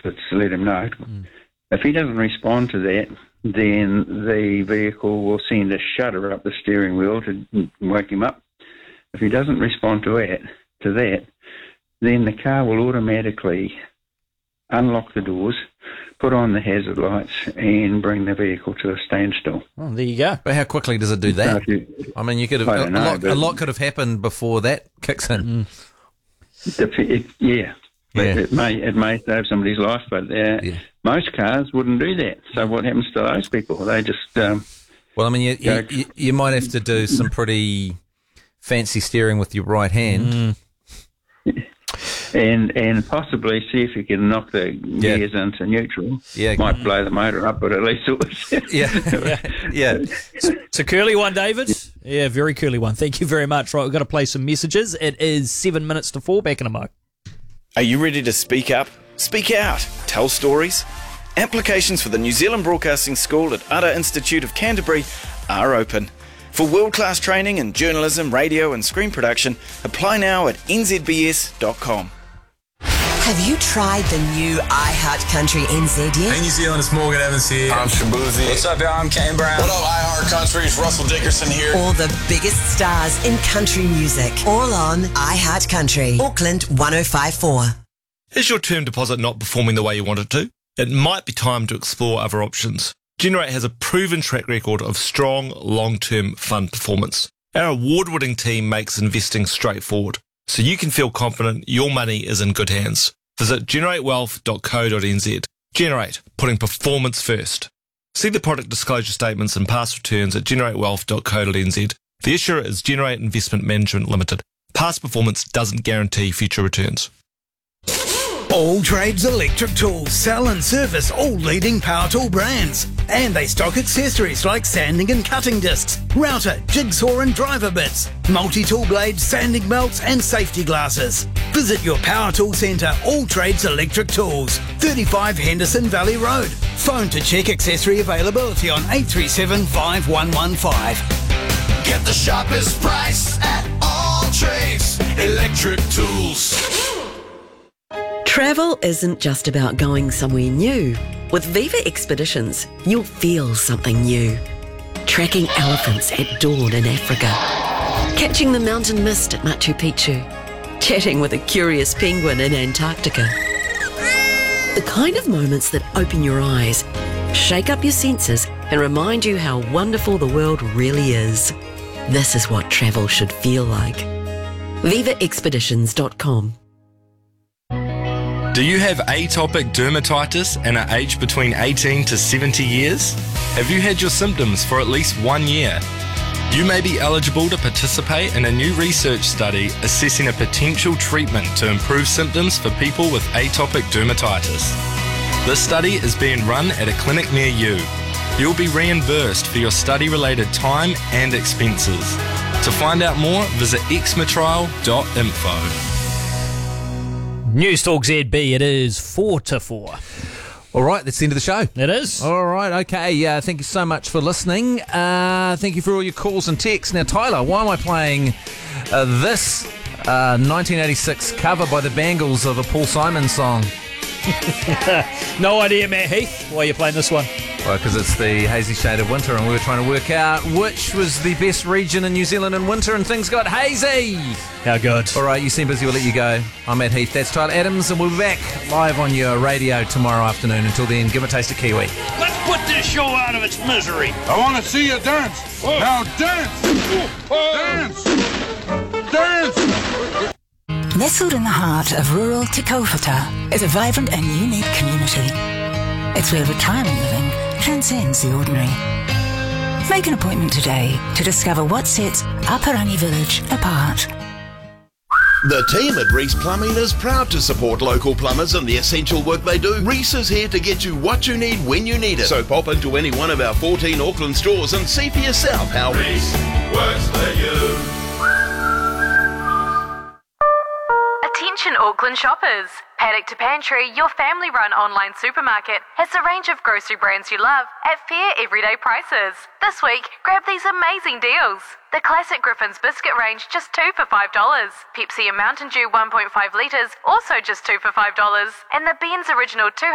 to let him know. If he doesn't respond to that, then the vehicle will send a shudder up the steering wheel to wake him up. If he doesn't respond to that, then the car will automatically unlock the doors, put on the hazard lights, and bring the vehicle to a standstill. Oh, there you go. But how quickly does it do that? I mean, you could have a lot could have happened before that kicks in. It may save somebody's life, but most cars wouldn't do that. So what happens to those people? They just well, I mean, you might have to do some pretty fancy steering with your right hand. And possibly see if you can knock the gears into neutral. Might blow the motor up, but at least it was... It's a curly one, David. Yeah, very curly one. Thank you very much. Right, we've got to play some messages. It is 7 minutes to 4. Back in a mo. Are you ready to speak up? Speak out. Tell stories. Applications for the New Zealand Broadcasting School at Ara Institute of Canterbury are open. For world-class training in journalism, radio and screen production, apply now at nzbs.com. Have you tried the new iHeart Country NZ yet? Hey New Zealand, it's Morgan Evans here. I'm Shabuzi. What's up, y'all? I'm Kane Brown. What up, iHeart Country? It's Russell Dickerson here. All the biggest stars in country music, all on iHeart Country. Auckland 1054. Is your term deposit not performing the way you want it to? It might be time to explore other options. Generate has a proven track record of strong, long-term fund performance. Our award-winning team makes investing straightforward, so you can feel confident your money is in good hands. Visit generatewealth.co.nz. Generate, putting performance first. See the product disclosure statements and past returns at generatewealth.co.nz. The issuer is Generate Investment Management Limited. Past performance doesn't guarantee future returns. All Trades Electric Tools sell and service all leading power tool brands. And they stock accessories like sanding and cutting discs, router, jigsaw and driver bits, multi-tool blades, sanding belts and safety glasses. Visit your power tool centre, All Trades Electric Tools, 35 Henderson Valley Road. Phone to check accessory availability on 837 5115. Get the sharpest price at All Trades Electric Tools. Travel isn't just about going somewhere new. With Viva Expeditions, you'll feel something new. Tracking elephants at dawn in Africa. Catching the mountain mist at Machu Picchu. Chatting with a curious penguin in Antarctica. The kind of moments that open your eyes, shake up your senses, and remind you how wonderful the world really is. This is what travel should feel like. VivaExpeditions.com. Do you have atopic dermatitis and are aged between 18 to 70 years? Have you had your symptoms for at least 1 year? You may be eligible to participate in a new research study assessing a potential treatment to improve symptoms for people with atopic dermatitis. This study is being run at a clinic near you. You'll be reimbursed for your study-related time and expenses. To find out more, visit xmatrial.info. News Talk ZB, it is 4 to 4. All right, that's the end of the show. It is. All right, okay. Thank you so much for listening. Thank you for all your calls and texts. Now, Tyler, why am I playing this 1986 cover by the Bangles of a Paul Simon song? No idea, Matt Heath. Why are you playing this one? Well, because it's the hazy shade of winter and we were trying to work out which was the best region in New Zealand in winter and things got hazy. How good. All right, you seem busy, we'll let you go. I'm Matt Heath, that's Tyler Adams, and we'll be back live on your radio tomorrow afternoon. Until then, give a taste of Kiwi. Let's put this show out of its misery. I want to see you dance. Whoa. Now dance. Dance. Nestled in the heart of rural Te Kaupata is a vibrant and unique community. It's where retirement living transcends the ordinary. Make an appointment today to discover what sets Aparangi Village apart. The team at Reese Plumbing is proud to support local plumbers and the essential work they do. Reese is here to get you what you need when you need it. So pop into any one of our 14 Auckland stores and see for yourself how Reese works for you. Attention Auckland shoppers. Paddock to Pantry, your family-run online supermarket, has a range of grocery brands you love at fair everyday prices. This week, grab these amazing deals. The classic Griffin's biscuit range, just 2 for $5. Pepsi and Mountain Dew 1.5 litres, also just 2 for $5. And the Ben's Original 2